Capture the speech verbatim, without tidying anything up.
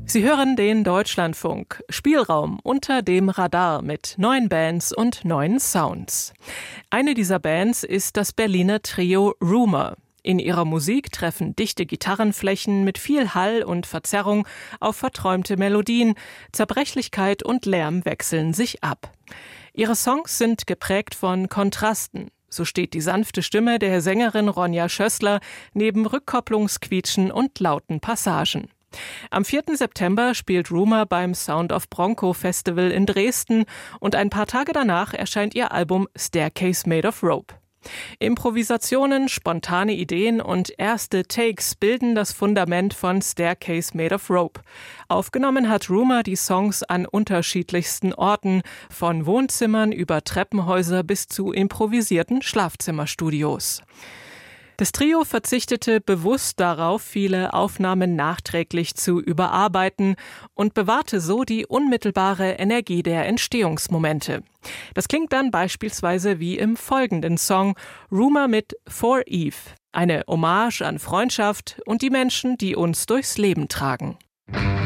Sie hören den Deutschlandfunk. Spielraum unter dem Radar mit neuen Bands und neuen Sounds. Eine dieser Bands ist das Berliner Trio Rumour. In ihrer Musik treffen dichte Gitarrenflächen mit viel Hall und Verzerrung auf verträumte Melodien. Zerbrechlichkeit und Lärm wechseln sich ab. Ihre Songs sind geprägt von Kontrasten. So steht die sanfte Stimme der Sängerin Ronja Schössler neben Rückkopplungsquietschen und lauten Passagen. Am vierten September spielt Rumour beim Sound of Bronco Festival in Dresden und ein paar Tage danach erscheint ihr Album Staircase Made of Rope. Improvisationen, spontane Ideen und erste Takes bilden das Fundament von Staircase Made of Rope. Aufgenommen hat Rumour die Songs an unterschiedlichsten Orten, von Wohnzimmern über Treppenhäuser bis zu improvisierten Schlafzimmerstudios. Das Trio verzichtete bewusst darauf, viele Aufnahmen nachträglich zu überarbeiten und bewahrte so die unmittelbare Energie der Entstehungsmomente. Das klingt dann beispielsweise wie im folgenden Song Rumour mit For Eve, eine Hommage an Freundschaft und die Menschen, die uns durchs Leben tragen.